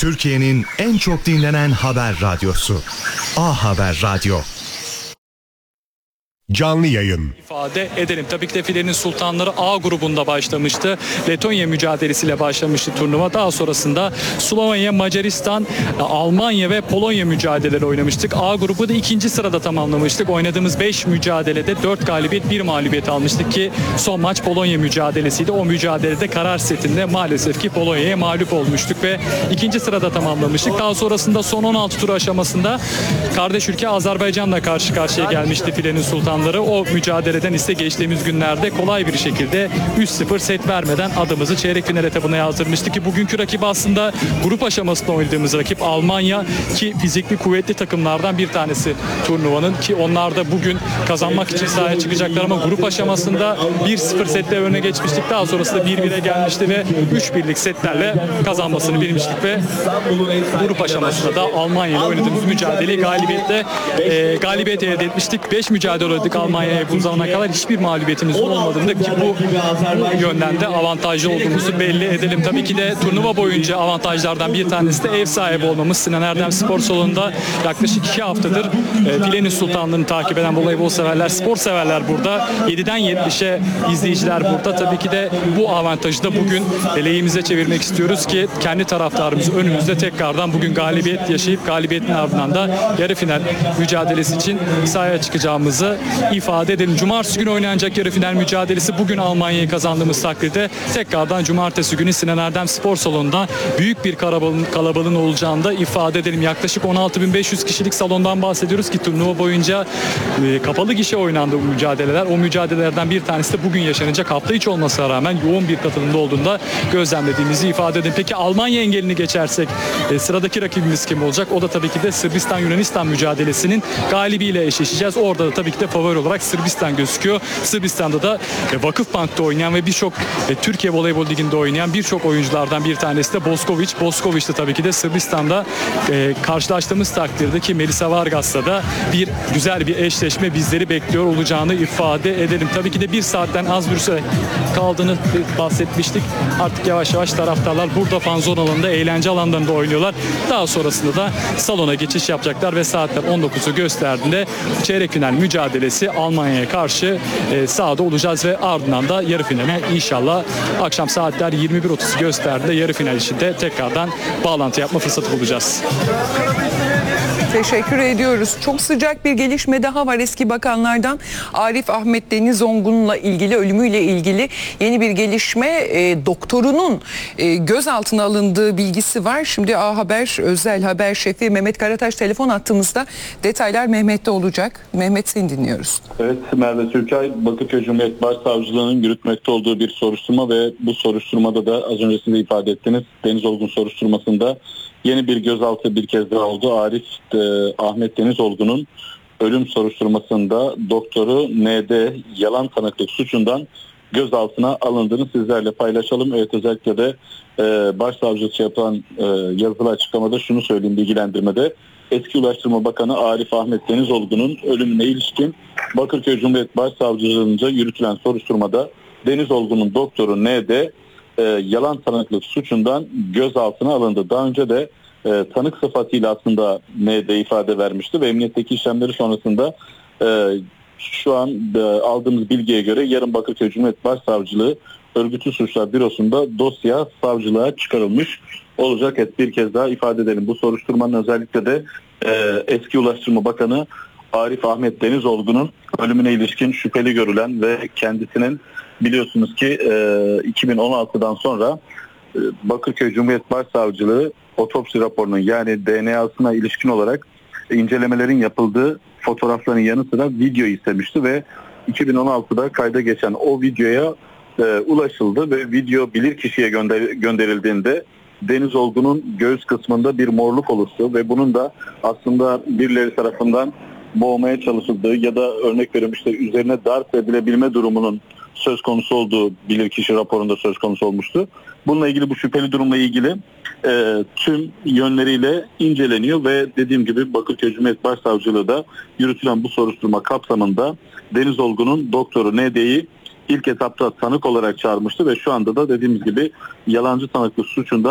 Türkiye'nin en çok dinlenen haber radyosu. A Haber Radyo. Canlı yayın. İfade edelim. Tabii ki de filenin sultanları A grubunda başlamıştı. Letonya mücadelesiyle başlamıştı turnuva. Daha sonrasında Slovenya, Macaristan, Almanya ve Polonya mücadeleleri oynamıştık. A grubu da 2. sırada tamamlamıştık. Oynadığımız 5 mücadelede 4 galibiyet 1 mağlubiyet almıştık ki son maç Polonya mücadelesiydi. O mücadelede karar setinde maalesef ki Polonya'ya mağlup olmuştuk ve 2. sırada tamamlamıştık. Daha sonrasında son 16 tur aşamasında kardeş ülke Azerbaycan'la karşı karşıya gelmişti filenin sultanları. O mücadeleden ise geçtiğimiz günlerde kolay bir şekilde 3-0 set vermeden adımızı çeyrek final etabına yazdırmıştı ki bugünkü rakibi aslında grup aşamasında oynadığımız rakip Almanya ki fizikli kuvvetli takımlardan bir tanesi turnuvanın ki onlar da bugün kazanmak için sahaya çıkacaklar ama grup aşamasında 1-0 setle öne geçmiştik. Daha sonrasında 1-1'e gelmişti ve 3-1'lik setlerle kazanmasını bilmiştik ve grup aşamasında da Almanya ile oynadığımız mücadeleyi galibiyet elde etmiştik. 5 mücadele oynadık Almanya'ya bu zamana kadar hiçbir mağlubiyetimiz olmadığında ki bu yönden de avantajlı olduğumuzu belli edelim. Tabii ki de turnuva boyunca avantajlardan bir tanesi de ev sahibi olmamız. Sinan Erdem Spor Salonu'nda yaklaşık 2 haftadır filenin sultanlığını takip eden voleybol severler, spor severler burada. 7'den 70'e izleyiciler burada. Tabii ki de bu avantajı da bugün lehimize çevirmek istiyoruz ki kendi taraftarımız önümüzde tekrardan bugün galibiyet yaşayıp galibiyetin ardından da yarı final mücadelesi için sahaya çıkacağımızı ifade edelim. Cumartesi günü oynanacak yarı final mücadelesi bugün Almanya'yı kazandığımız takdirde tekrardan cumartesi günü Sinan Erdem Spor Salonu'nda büyük bir kalabalığın olacağını da ifade edelim. Yaklaşık 16.500 kişilik salondan bahsediyoruz ki turnuva boyunca kapalı gişe oynandı bu mücadeleler. O mücadelelerden bir tanesi de bugün yaşanacak. Hafta içi olmasına rağmen yoğun bir katılımda olduğunda gözlemlediğimizi ifade edelim. Peki Almanya engelini geçersek sıradaki rakibimiz kim olacak? O da tabii ki de Sırbistan-Yunanistan mücadelesinin galibiyle eşleşeceğiz. Orada da tabii ki de favori olarak Sırbistan gözüküyor. Sırbistan'da da Vakıfbank'ta oynayan ve birçok Türkiye Voleybol Ligi'nde oynayan birçok oyunculardan bir tanesi de Boskovic. Boskovic de tabii ki de Sırbistan'da karşılaştığımız takdirdeki Melisa Vargas'la da güzel bir eşleşme bizleri bekliyor olacağını ifade edelim. Tabii ki de bir saatten az bir süre kaldığını bahsetmiştik. Artık yavaş yavaş taraftarlar burada fan zone alanında, eğlence alanlarında oynuyorlar. Daha sonrasında da salona geçiş yapacaklar ve saatler 19'u gösterdiğinde çeyrek final mücadelesi Almanya'ya karşı sahada olacağız ve ardından da yarı finale inşallah akşam saatler 21.30'u gösterdiğinde yarı final için de tekrardan bağlantı yapma fırsatı bulacağız. Teşekkür ediyoruz. Çok sıcak bir gelişme daha var. Eski bakanlardan Arif Ahmet Denizongun'la ilgili, ölümüyle ilgili yeni bir gelişme. Doktorunun gözaltına alındığı bilgisi var. Şimdi A Haber özel haber şefi Mehmet Karataş telefon attığımızda detaylar Mehmet'te olacak. Mehmet, seni dinliyoruz. Evet, Merve Türkay, Bakırköy Cumhuriyet Başsavcılığı'nın yürütmekte olduğu bir soruşturma ve bu soruşturmada da az önce siz de ifade ettiniz. Denizolgun soruşturmasında yeni bir gözaltı bir kez daha oldu. Arif Ahmet Denizolgun'un ölüm soruşturmasında doktoru ND yalan tanıklık suçundan gözaltına alındığını sizlerle paylaşalım. Evet, özellikle de başsavcılık yapılan yazılı açıklamada şunu söyleyeyim, bilgilendirmede. Eski Ulaştırma Bakanı Arif Ahmet Denizolgun'un ölümüne ilişkin Bakırköy Cumhuriyet Başsavcılığı'nca yürütülen soruşturmada Denizolgun'un doktoru ND yalan tanıklık suçundan gözaltına alındı. Daha önce de tanık sıfatıyla aslında ND ifade vermişti ve emniyetteki işlemleri sonrasında şu an aldığımız bilgiye göre yarın Bakırköy Cumhuriyet Başsavcılığı Örgütlü Suçlar Bürosu'nda dosya savcılığa çıkarılmış olacak. Bir kez daha ifade edelim. Bu soruşturmanın özellikle de eski Ulaştırma Bakanı Arif Ahmet Denizolgun'un ölümüne ilişkin şüpheli görülen ve kendisinin biliyorsunuz ki 2016'dan sonra Bakırköy Cumhuriyet Başsavcılığı otopsi raporunun yani DNA'sına ilişkin olarak incelemelerin yapıldığı fotoğrafların yanı sıra video istemişti ve 2016'da kayda geçen o videoya ulaşıldı ve video bilirkişiye gönderildiğinde Denizolgun'un göğüs kısmında bir morluk oluştu ve bunun da aslında birileri tarafından boğmaya çalışıldığı ya da örnek veriyorum işte üzerine darp edilebilme durumunun söz konusu olduğu bilirkişi raporunda söz konusu olmuştu. Bununla ilgili bu şüpheli durumla ilgili tüm yönleriyle inceleniyor ve dediğim gibi Bakırköy Cumhuriyet Başsavcılığı da yürütülen bu soruşturma kapsamında Denizolgun'un doktoru ND'yi ilk etapta tanık olarak çağırmıştı ve şu anda da dediğimiz gibi yalancı tanıklık suçunda